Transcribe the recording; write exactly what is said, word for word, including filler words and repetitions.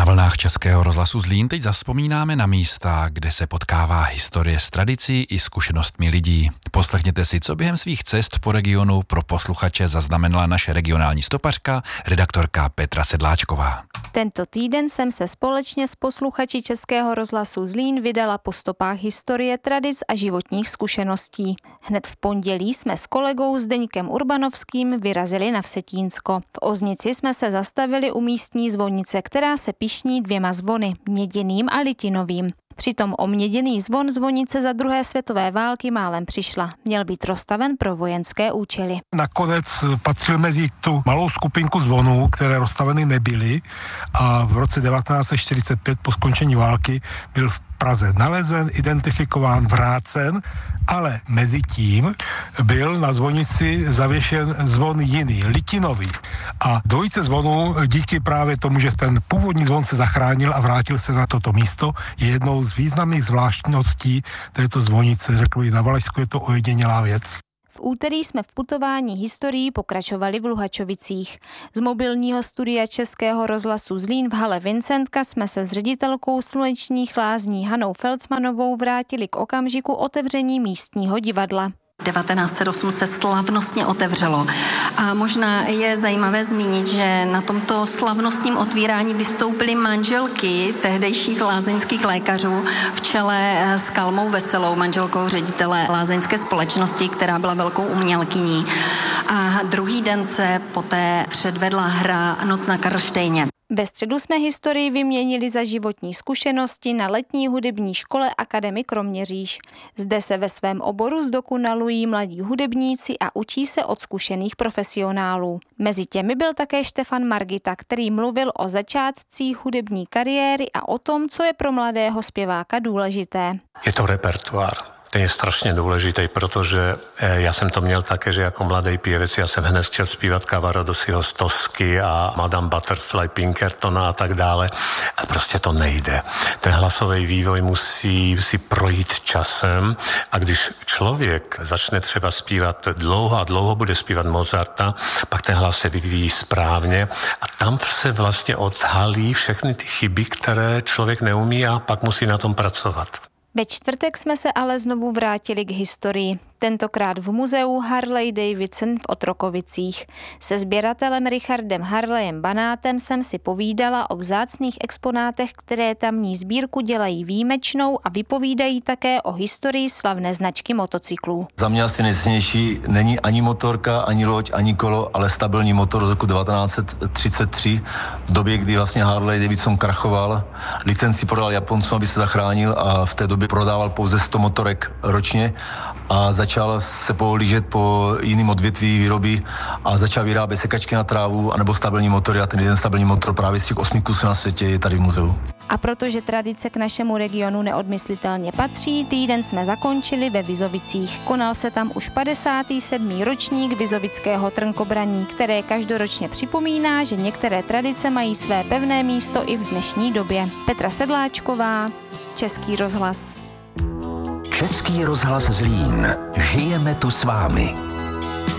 Na vlnách Českého rozhlasu Zlín teď zavzpomínáme na místa, kde se potkává historie s tradicí i zkušenostmi lidí. Poslechněte si, co během svých cest po regionu pro posluchače zaznamenala naše regionální stopařka, redaktorka Petra Sedláčková. Tento týden jsem se společně s posluchači Českého rozhlasu Zlín vydala po stopách historie, tradic a životních zkušeností. Hned v pondělí jsme s kolegou Zdeňkem Urbanovským vyrazili na Vsetínsko. V Oznici jsme se zastavili u místní zvonice, která se pyšní dvěma zvony, měděným a litinovým. Přitom o měděný zvon zvonice za druhé světové války málem přišla. Měl být rozstaven pro vojenské účely. Nakonec patřil mezi tu malou skupinku zvonů, které rozstaveny nebyly, a v roce devatenáct set čtyřicet pět po skončení války byl v Praze nalezen, identifikován, vrácen, ale mezi tím byl na zvonici zavěšen zvon jiný, litinový. A dvojice zvonů díky právě tomu, že ten původní zvon se zachránil a vrátil se na toto místo, je jednou z významných zvláštností této zvonice. Řekl bych, na Valašsku je to ojedinělá věc. V úterý jsme v putování historií pokračovali v Luhačovicích. Z mobilního studia Českého rozhlasu Zlín v hale Vincentka jsme se s ředitelkou Slunečních lázní Hanou Felcmanovou vrátili k okamžiku otevření místního divadla. devatenáct set osm se slavnostně otevřelo. A možná je zajímavé zmínit, že na tomto slavnostním otvírání vystoupily manželky tehdejších lázeňských lékařů v čele s Kalmou Veselou, manželkou ředitele lázeňské společnosti, která byla velkou umělkyní. A druhý den se poté předvedla hra Noc na Karlštejně. Ve středu jsme historii vyměnili za životní zkušenosti na letní hudební škole Akademie Kroměříž. Zde se ve svém oboru zdokonalují mladí hudebníci a učí se od zkušených profesionálů. Mezi těmi byl také Štefan Margita, který mluvil o začátcích hudební kariéry a o tom, co je pro mladého zpěváka důležité. Je to repertoár. Ten je strašně důležitý, protože já jsem to měl také, že jako mladý pěvec, já jsem hned chtěl zpívat Cavaradossyho Stosky a Madame Butterfly Pinkertona a tak dále. A prostě to nejde. Ten hlasový vývoj musí si projít časem a když člověk začne třeba zpívat dlouho a dlouho bude zpívat Mozarta, pak ten hlas se vyvíjí správně a tam se vlastně odhalí všechny ty chyby, které člověk neumí a pak musí na tom pracovat. Ve čtvrtek jsme se ale znovu vrátili k historii. Tentokrát v muzeu Harley Davidson v Otrokovicích. Se sběratelem Richardem Harleyem Banátem jsem si povídala o vzácných exponátech, které tamní sbírku dělají výjimečnou a vypovídají také o historii slavné značky motocyklů. Za mě asi nejcennější není ani motorka, ani loď, ani kolo, ale stabilní motor z roku devatenáct set třicet tři, v době, kdy vlastně Harley Davidson krachoval, licenci prodal Japoncům, aby se zachránil, a v té době prodával pouze sto motorek ročně a začal se pohlížet po jiným odvětví výroby a začal vyrábět sekačky na trávu anebo stabilní motory, a ten jeden stabilní motor právě z těch osmi kusů na světě je tady v muzeu. A protože tradice k našemu regionu neodmyslitelně patří, týden jsme zakončili ve Vizovicích. Konal se tam už padesátý sedmý ročník vizovického trnkobraní, které každoročně připomíná, že některé tradice mají své pevné místo i v dnešní době. Petra Sedláčková, Český rozhlas. Český rozhlas Zlín. Žijeme tu s vámi.